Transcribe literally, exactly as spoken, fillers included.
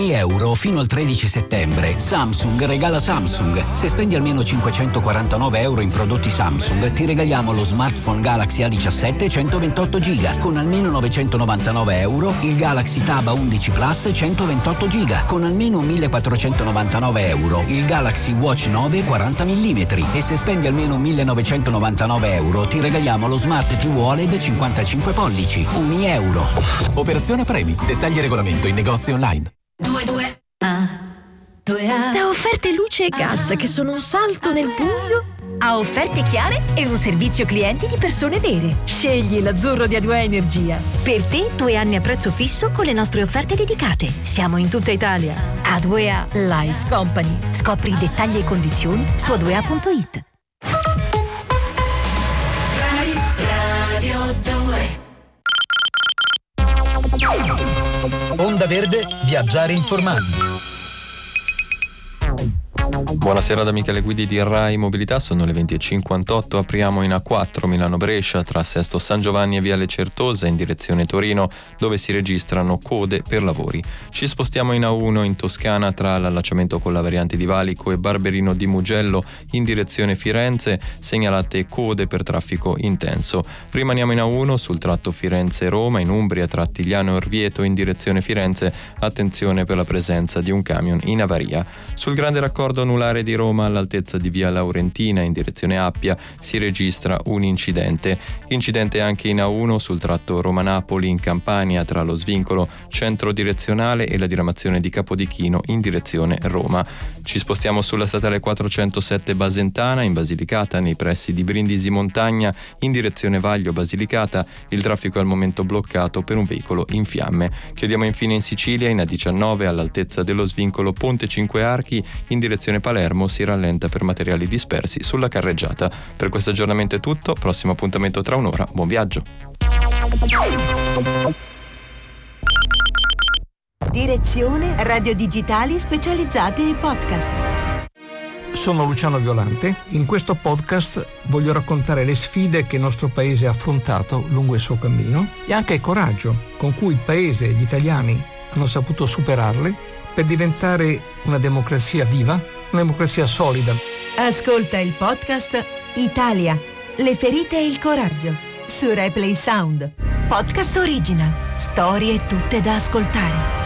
euro fino al tredici settembre. Samsung regala Samsung. Se spendi almeno cinquecentoquarantanove euro in prodotti Samsung, ti regaliamo lo smartphone Galaxy A diciassette centoventotto giga. Con almeno novecentonovantanove euro il Galaxy Tab A undici Plus centoventotto giga. Con almeno millequattrocentonovantanove euro il Galaxy Watch nove quaranta millimetri. E se spendi almeno millenovecentonovantanove euro ti regaliamo lo Smart T V O L E D cinquantacinque pollici. Un euro. Operazione premi. Dettagli e regolamento in negozi online. Due, due, ah, due, ah. Da offerte luce e gas che sono un salto nel buio a offerte chiare e un servizio clienti di persone vere. Scegli l'azzurro di A due A Energia. Per te due anni a prezzo fisso con le nostre offerte dedicate. Siamo in tutta Italia. A due A Life Company. Scopri i dettagli e condizioni su a due a punto it. Radio due. Onda Verde, viaggiare informati. Buonasera da Michele Guidi di Rai Mobilità, sono le venti e cinquantotto, apriamo in A quattro Milano-Brescia tra Sesto San Giovanni e Viale Certosa in direzione Torino, dove si registrano code per lavori. Ci spostiamo in A uno in Toscana tra l'allacciamento con la variante di Valico e Barberino di Mugello in direzione Firenze, segnalate code per traffico intenso. Rimaniamo in A uno sul tratto Firenze-Roma, in Umbria tra Tigliano e Orvieto in direzione Firenze, attenzione per la presenza di un camion in avaria. Sul grande raccordo anulare di Roma all'altezza di via Laurentina in direzione Appia si registra un incidente. Incidente anche in A uno sul tratto Roma-Napoli in Campania tra lo svincolo centro direzionale e la diramazione di Capodichino in direzione Roma. Ci spostiamo sulla statale quattrocentosette Basentana in Basilicata nei pressi di Brindisi Montagna in direzione Vaglio Basilicata. Il traffico è al momento bloccato per un veicolo in fiamme. Chiudiamo infine in Sicilia in A diciannove all'altezza dello svincolo Ponte Cinque Archi in direzione Palermo si rallenta per materiali dispersi sulla carreggiata. Per questo aggiornamento è tutto, prossimo appuntamento tra un'ora, buon viaggio. Direzione Radio Digitali specializzati ai podcast. Sono Luciano Violante. In questo podcast voglio raccontare le sfide che il nostro paese ha affrontato lungo il suo cammino e anche il coraggio con cui il paese e gli italiani hanno saputo superarle per diventare una democrazia viva, una democrazia solida. Ascolta il podcast Italia, le ferite e il coraggio su Replay Sound. Podcast original, storie tutte da ascoltare.